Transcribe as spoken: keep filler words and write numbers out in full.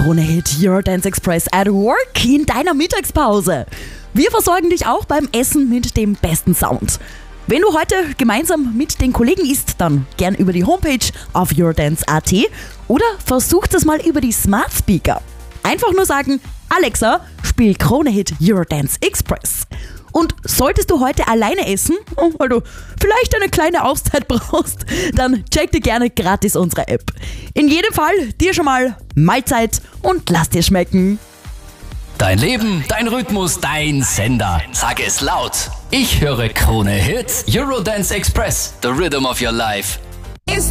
Krone Hit Eurodance Express at Work in deiner Mittagspause. Wir versorgen dich auch beim Essen mit dem besten Sound. Wenn du heute gemeinsam mit den Kollegen isst, dann gern über die Homepage auf eurodance punkt at oder versuch das mal über die Smart Speaker. Einfach nur sagen, Alexa, spiel Krone Hit Eurodance Express. Und solltest du heute alleine essen, weil du vielleicht eine kleine Auszeit brauchst, dann check dir gerne gratis unsere App. In jedem Fall dir schon mal Mahlzeit und lass dir schmecken. Dein Leben, dein Rhythmus, dein Sender. Sag es laut. Ich höre Krone Hit Eurodance Express, the rhythm of your life.